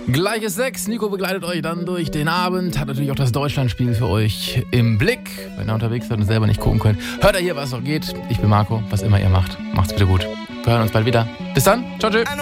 Gleiches 6. Nico begleitet euch dann durch den Abend. Hat natürlich auch das Deutschlandspiel für euch im Blick. Wenn ihr unterwegs seid und selber nicht gucken könnt, hört ihr hier, was noch geht. Ich bin Marco. Was immer ihr macht, macht's bitte gut. Wir hören uns bald wieder. Bis dann. Ciao, tschüss.